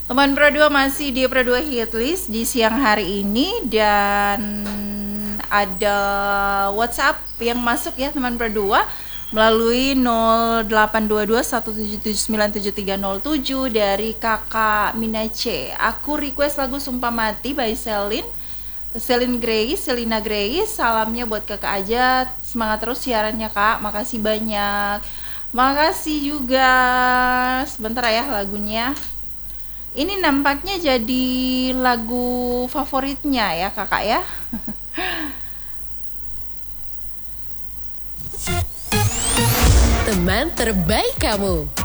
Teman Pro 2 masih di Pro 2 Hitlist di siang hari ini, dan ada WhatsApp yang masuk ya teman Pro 2 melalui 082217797307 dari Kakak Minace. Aku request lagu Sumpah Mati by Selina Grace. Salamnya buat kakak aja. Semangat terus siarannya kak. Makasih banyak. Makasih juga. Sebentar ya lagunya. Ini nampaknya jadi lagu favoritnya ya kakak ya. Teman terbaik kamu.